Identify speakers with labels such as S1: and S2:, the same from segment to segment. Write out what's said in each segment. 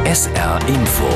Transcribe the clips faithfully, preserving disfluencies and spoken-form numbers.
S1: S R Info.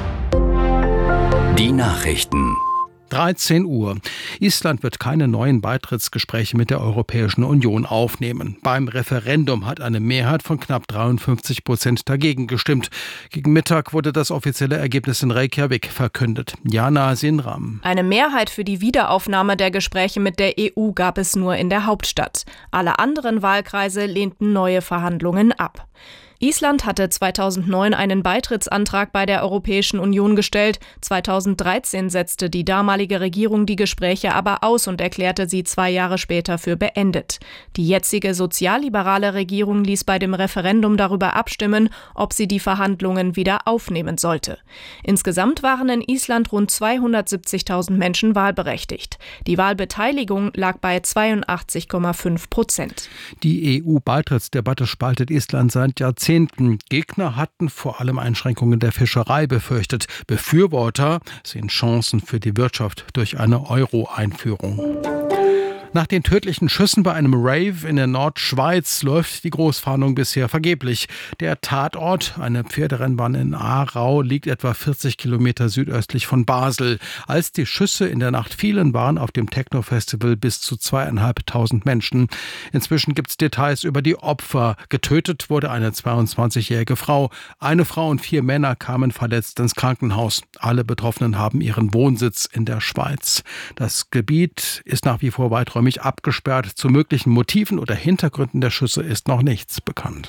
S1: Die Nachrichten.
S2: dreizehn Uhr. Island wird keine neuen Beitrittsgespräche mit der Europäischen Union aufnehmen. Beim Referendum hat eine Mehrheit von knapp dreiundfünfzig Prozent dagegen gestimmt. Gegen Mittag wurde das offizielle Ergebnis in Reykjavik verkündet. Jana Sinram.
S3: Eine Mehrheit für die Wiederaufnahme der Gespräche mit der E U gab es nur in der Hauptstadt. Alle anderen Wahlkreise lehnten neue Verhandlungen ab. Island hatte zweitausendneun einen Beitrittsantrag bei der Europäischen Union gestellt. zweitausenddreizehn setzte die damalige Regierung die Gespräche aber aus und erklärte sie zwei Jahre später für beendet. Die jetzige sozialliberale Regierung ließ bei dem Referendum darüber abstimmen, ob sie die Verhandlungen wieder aufnehmen sollte. Insgesamt waren in Island rund zweihundertsiebzigtausend Menschen wahlberechtigt. Die Wahlbeteiligung lag bei zweiundachtzig Komma fünf Prozent.
S2: Die E U-Beitrittsdebatte spaltet Island seit Jahrzehnten. Gegner hatten vor allem Einschränkungen der Fischerei befürchtet. Befürworter sehen Chancen für die Wirtschaft durch eine Euro-Einführung. Nach den tödlichen Schüssen bei einem Rave in der Nordschweiz läuft die Großfahndung bisher vergeblich. Der Tatort, eine Pferderennbahn in Aarau, liegt etwa vierzig Kilometer südöstlich von Basel. Als die Schüsse in der Nacht fielen, waren auf dem Techno-Festival bis zu zweieinhalbtausend Menschen. Inzwischen gibt es Details über die Opfer. Getötet wurde eine zweiundzwanzigjährige Frau. Eine Frau und vier Männer kamen verletzt ins Krankenhaus. Alle Betroffenen haben ihren Wohnsitz in der Schweiz. Das Gebiet ist nach wie vor weiträumig abgesperrt. Zu möglichen Motiven oder Hintergründen der Schüsse ist noch nichts bekannt.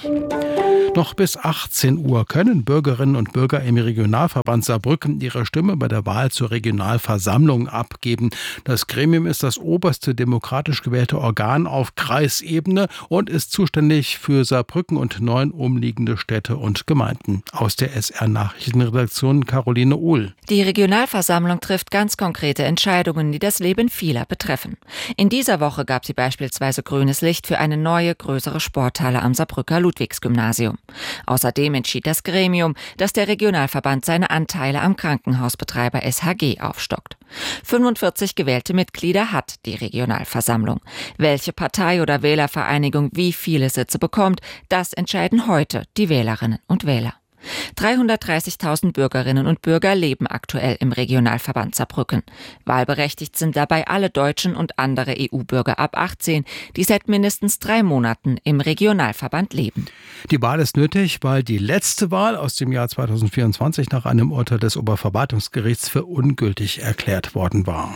S2: Noch bis achtzehn Uhr können Bürgerinnen und Bürger im Regionalverband Saarbrücken ihre Stimme bei der Wahl zur Regionalversammlung abgeben. Das Gremium ist das oberste demokratisch gewählte Organ auf Kreisebene und ist zuständig für Saarbrücken und neun umliegende Städte und Gemeinden. Aus der S R-Nachrichtenredaktion Caroline Uhl.
S4: Die Regionalversammlung trifft ganz konkrete Entscheidungen, die das Leben vieler betreffen. In dieser Woche gab sie beispielsweise grünes Licht für eine neue, größere Sporthalle am Saarbrücker Ludwigsgymnasium. Außerdem entschied das Gremium, dass der Regionalverband seine Anteile am Krankenhausbetreiber S H G aufstockt. fünfundvierzig gewählte Mitglieder hat die Regionalversammlung. Welche Partei oder Wählervereinigung wie viele Sitze bekommt, das entscheiden heute die Wählerinnen und Wähler. dreihundertdreißigtausend Bürgerinnen und Bürger leben aktuell im Regionalverband Saarbrücken. Wahlberechtigt sind dabei alle Deutschen und andere E U-Bürger ab achtzehn, die seit mindestens drei Monaten im Regionalverband leben.
S2: Die Wahl ist nötig, weil die letzte Wahl aus dem Jahr zweitausendvierundzwanzig nach einem Urteil des Oberverwaltungsgerichts für ungültig erklärt worden war.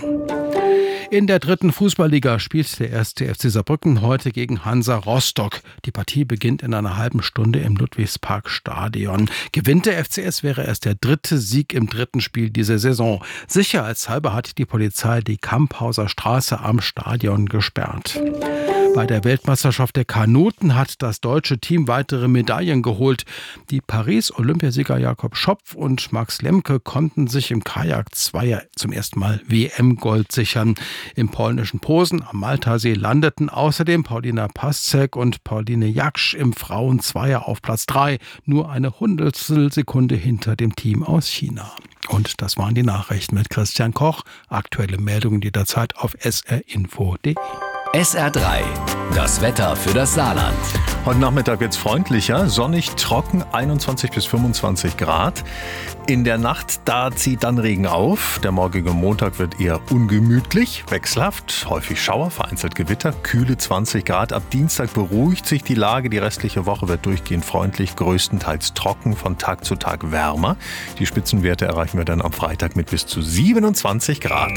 S2: In der dritten Fußballliga spielt der erste F C Saarbrücken heute gegen Hansa Rostock. Die Partie beginnt in einer halben Stunde im Ludwigsparkstadion. Gewinnt der F C S, wäre erst der dritte Sieg im dritten Spiel dieser Saison. Sicherheitshalber hat die Polizei die Kamphauser Straße am Stadion gesperrt. Bei der Weltmeisterschaft der Kanuten hat das deutsche Team weitere Medaillen geholt. Die Paris-Olympiasieger Jakob Schopf und Max Lemke konnten sich im Kajak-Zweier zum ersten Mal W M-Gold sichern. Im polnischen Posen am Maltasee landeten außerdem Paulina Paszek und Pauline Jaksch im Frauenzweier auf Platz drei, nur eine Hundertstelsekunde hinter dem Team aus China. Und das waren die Nachrichten mit Christian Koch. Aktuelle Meldungen jederzeit auf s r info punkt d e.
S1: S R drei, das Wetter für das Saarland.
S5: Heute Nachmittag wird es freundlicher, sonnig, trocken, einundzwanzig bis fünfundzwanzig Grad. In der Nacht, da zieht dann Regen auf. Der morgige Montag wird eher ungemütlich, wechselhaft, häufig Schauer, vereinzelt Gewitter, kühle zwanzig Grad. Ab Dienstag beruhigt sich die Lage. Die restliche Woche wird durchgehend freundlich, größtenteils trocken, von Tag zu Tag wärmer. Die Spitzenwerte erreichen wir dann am Freitag mit bis zu siebenundzwanzig Grad.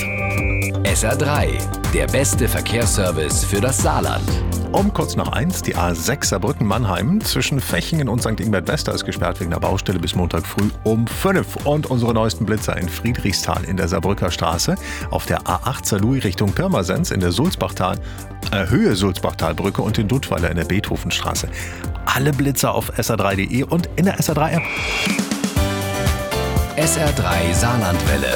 S1: S R drei, der beste Verkehrsservice für das Saarland.
S5: Um kurz nach eins, die A sechs Saarbrücken-Mannheim zwischen Fechingen und Sankt Ingbert-Wester ist gesperrt wegen der Baustelle bis Montag früh um fünf. Und unsere neuesten Blitzer in Friedrichsthal in der Saarbrücker Straße, auf der A acht Saarlouis Richtung Pirmasens in der Sulzbachtal, äh, Höhe Sulzbachtalbrücke und in Duttweiler in der Beethovenstraße. Alle Blitzer auf S R drei punkt d e und in der S R drei App.
S1: S R drei Saarlandwelle.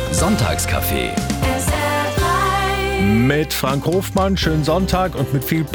S1: Sonntagscafé.
S5: Mit Frank Hofmann, schönen Sonntag und mit viel